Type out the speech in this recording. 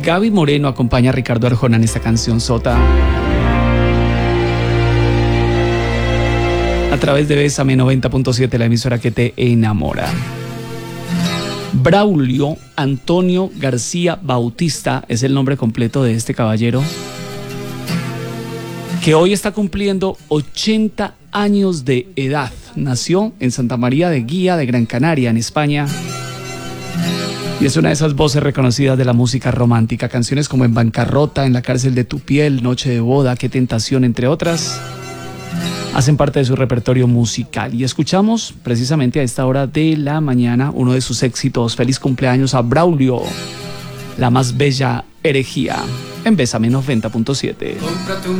Gaby Moreno acompaña a Ricardo Arjona en esta canción sota. A través de Bésame 90.7, la emisora que te enamora. Braulio Antonio García Bautista es el nombre completo de este caballero, que hoy está cumpliendo 80 años de edad. Nació en Santa María de Guía de Gran Canaria, en España, y es una de esas voces reconocidas de la música romántica. Canciones como En Bancarrota, En la cárcel de tu piel, Noche de boda, Qué tentación, entre otras, hacen parte de su repertorio musical. Y escuchamos precisamente a esta hora de la mañana uno de sus éxitos. Feliz cumpleaños a Braulio, La más bella herejía, en Bésame 90.7. Cómprate un